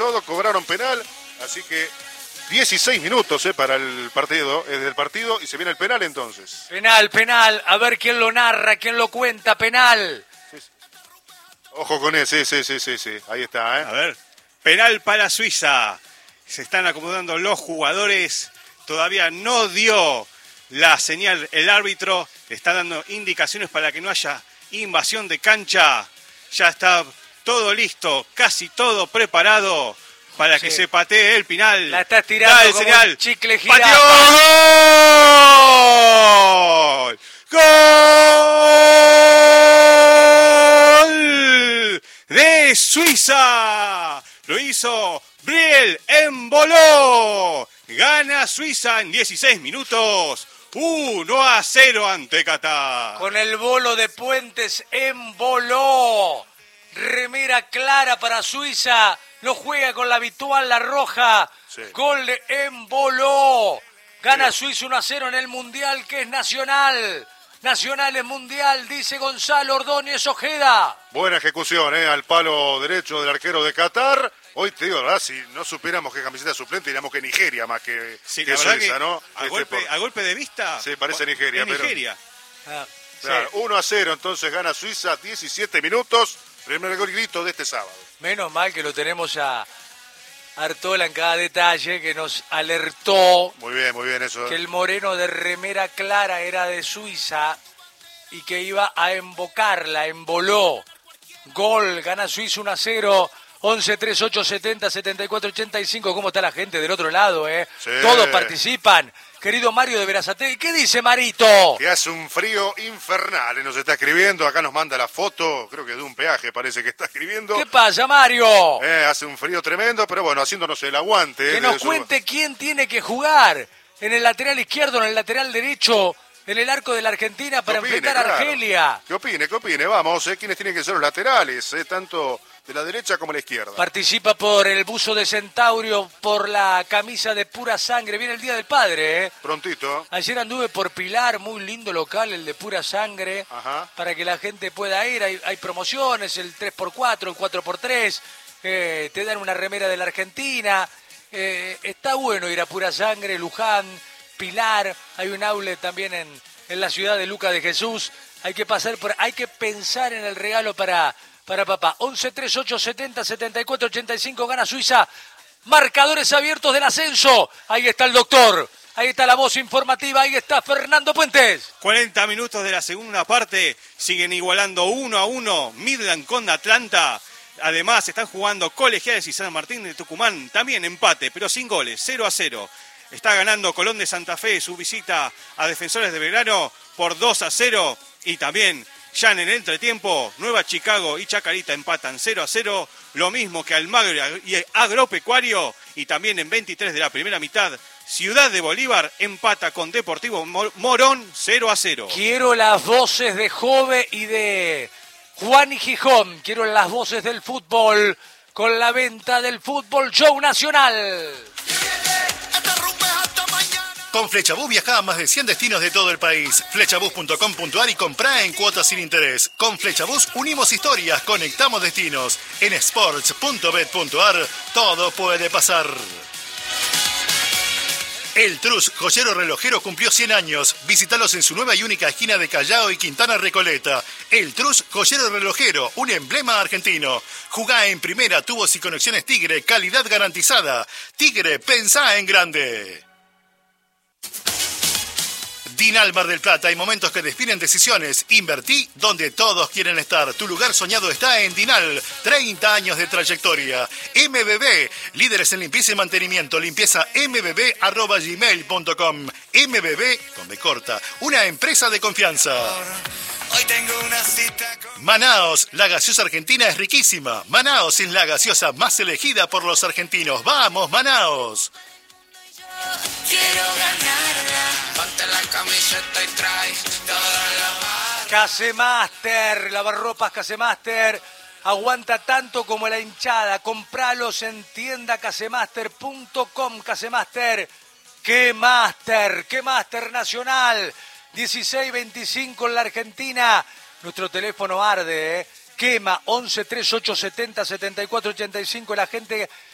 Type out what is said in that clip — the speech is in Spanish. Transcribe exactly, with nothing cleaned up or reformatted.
todo, cobraron penal, así que dieciséis minutos eh, para el partido, desde el partido, y se viene el penal entonces. Penal, penal, a ver quién lo narra, quién lo cuenta, penal. Sí, sí. Ojo con ese, sí, sí, sí, sí, ahí está, ¿eh? A ver, penal para Suiza. Se están acomodando los jugadores, todavía no dio la señal el árbitro, está dando indicaciones para que no haya invasión de cancha. Ya está todo listo, casi todo preparado para sí. que se patee el penal. La está tirando da el como señal. Un chicle girado. ¡Gol! ¡Gol! De Suiza. Lo hizo Briel Embolo. Gana Suiza en dieciséis minutos. uno a cero ante Qatar. Con el bolo de Puentes Embolo. Remera clara para Suiza. No juega con la habitual, la roja. Sí. Gol de Embolo. Gana sí. Suiza uno a cero en el Mundial, que es nacional. Nacional es mundial, dice Gonzalo Ordóñez Ojeda. Buena ejecución, ¿eh? Al palo derecho del arquero de Qatar. Hoy te digo, ¿verdad? Si no supiéramos qué camiseta suplente, diríamos que Nigeria más que, sí, que Suiza, que ¿no? A, este golpe, por... a golpe de vista. Sí, parece Nigeria. Pero... Nigeria. Ah, claro, sí. uno a cero, entonces gana Suiza, diecisiete minutos. Primer golito de este sábado. Menos mal que lo tenemos a Artola en cada detalle, que nos alertó. Muy bien, muy bien eso. Que el moreno de remera clara era de Suiza y que iba a embocarla, emboló. Gol, gana Suiza uno a cero. once, treinta y ocho, setenta, setenta y cuatro, ochenta y cinco. ¿Cómo está la gente del otro lado, eh? Sí. Todos participan. Querido Mario de Berazategui, ¿qué dice Marito? Que hace un frío infernal, ¿eh? Nos está escribiendo, acá nos manda la foto, creo que de un peaje parece que está escribiendo. ¿Qué pasa, Mario? Eh, hace un frío tremendo, pero bueno, haciéndonos el aguante. Que eh, nos su... cuente quién tiene que jugar en el lateral izquierdo, en el lateral derecho, en el arco de la Argentina para opine, enfrentar a Argelia. Claro. ¿Qué opine? ¿Qué opine? Vamos, ¿eh? ¿Quiénes tienen que ser los laterales? Eh? Tanto de la derecha como la izquierda. Participa por el buzo de Centaurio, por la camisa de Pura Sangre. Viene el Día del Padre, ¿eh? Prontito. Ayer anduve por Pilar, muy lindo local, el de Pura Sangre. Ajá. Para que la gente pueda ir. Hay, hay promociones, el tres por cuatro, el cuatro por tres. Eh, te dan una remera de la Argentina. Eh, está bueno ir a Pura Sangre, Luján, Pilar. Hay un outlet también en, en la ciudad de Luca de Jesús. Hay que pasar por, hay que pensar en el regalo para... Para papá, once, treinta y ocho, setenta, setenta y cuatro, ochenta y cinco, gana Suiza. Marcadores abiertos del ascenso. Ahí está el doctor. Ahí está la voz informativa. Ahí está Fernando Puentes. cuarenta minutos de la segunda parte. Siguen igualando uno a uno. Midland con Atlanta. Además, están jugando Colegiales y San Martín de Tucumán. También empate, pero sin goles. cero a cero. Está ganando Colón de Santa Fe su visita a Defensores de Belgrano por dos a cero. Y también... Ya en el entretiempo, Nueva Chicago y Chacarita empatan cero a cero, lo mismo que Almagro y Agropecuario, y también en veintitrés de la primera mitad, Ciudad de Bolívar empata con Deportivo Morón cero a cero. Quiero las voces de Jove y de Juan y Gijón, quiero las voces del fútbol, con la venta del Fútbol Show Nacional. Con Flechabús viajá a más de cien destinos de todo el país. Flechabús punto com punto ar y comprá en cuotas sin interés. Con Flechabús unimos historias, conectamos destinos. En sports punto bet punto ar todo puede pasar. El Trus, joyero relojero, cumplió cien años. Visítalos en su nueva y única esquina de Callao y Quintana Recoleta. El Trus, joyero relojero, un emblema argentino. Jugá en primera, tubos y conexiones Tigre, calidad garantizada. Tigre, pensá en grande. Dinal Mar del Plata, hay momentos que definen decisiones. Invertí donde todos quieren estar. Tu lugar soñado está en Dinal. treinta años de trayectoria. M B B, líderes en limpieza y mantenimiento. Limpieza m b b arroba gmail punto com. M B B, con B corta, una empresa de confianza. Hoy tengo una cita con... Manaos, la gaseosa argentina es riquísima. Manaos es la gaseosa más elegida por los argentinos. ¡Vamos, Manaos! Quiero ganarla, ponte la camiseta y trae toda la... Casemaster, lavarropas Casemaster, aguanta tanto como la hinchada. Compralos en tienda casemaster punto com. Casemaster, ¡qué máster! ¡Qué máster nacional! dieciséis veinticinco en la Argentina. Nuestro teléfono arde, ¿eh? Quema once, treinta y ocho, setenta, setenta y cuatro, ochenta y cinco. La gente